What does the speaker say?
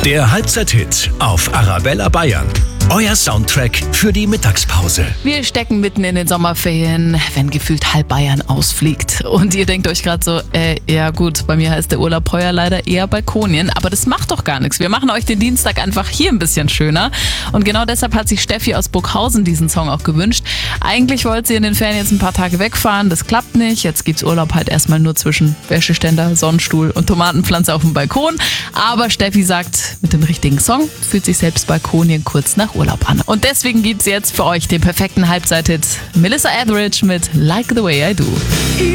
Der Halbzeit-Hit auf Arabella Bayern. Euer Soundtrack für die Mittagspause. Wir stecken mitten in den Sommerferien, wenn gefühlt halb Bayern ausfliegt. Und ihr denkt euch gerade so, ja gut, bei mir heißt der Urlaub heuer leider eher Balkonien. Aber das macht doch gar nichts. Wir machen euch den Dienstag einfach hier ein bisschen schöner. Und genau deshalb hat sich Steffi aus Burghausen diesen Song auch gewünscht. Eigentlich wollte sie in den Ferien jetzt ein paar Tage wegfahren. Das klappt nicht. Jetzt gibt's Urlaub halt erstmal nur zwischen Wäscheständer, Sonnenstuhl und Tomatenpflanze auf dem Balkon. Aber Steffi sagt, mit dem richtigen Song fühlt sich selbst Balkonien kurz nach Urlaub an. Und deswegen gibt's jetzt für euch den perfekten Halbzeit-Hit. Melissa Etheridge mit Like the Way I Do.